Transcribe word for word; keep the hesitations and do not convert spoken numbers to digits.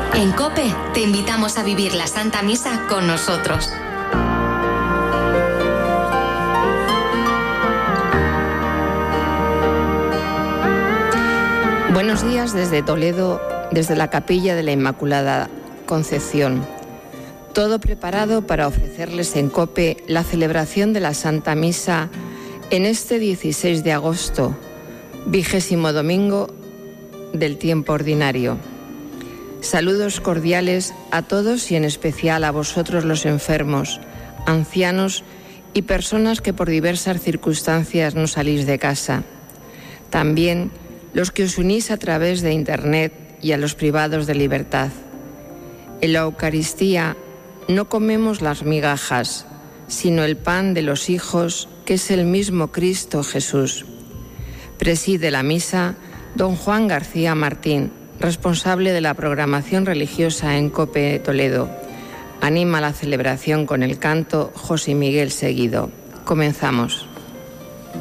En COPE te invitamos a vivir la Santa Misa con nosotros. Buenos días desde Toledo, desde la Capilla de la Inmaculada Concepción. Todo preparado para ofrecerles en COPE la celebración de la Santa Misa en este dieciséis de agosto, vigésimo domingo del tiempo ordinario. Saludos cordiales a todos y en especial a vosotros los enfermos, ancianos y personas que por diversas circunstancias no salís de casa. También los que os unís a través de Internet y a los privados de libertad. En la Eucaristía no comemos las migajas, sino el pan de los hijos, que es el mismo Cristo Jesús. Preside la misa don Juan García Martín, responsable de la programación religiosa en COPE Toledo. Anima la celebración con el canto José Miguel Seguido. Comenzamos.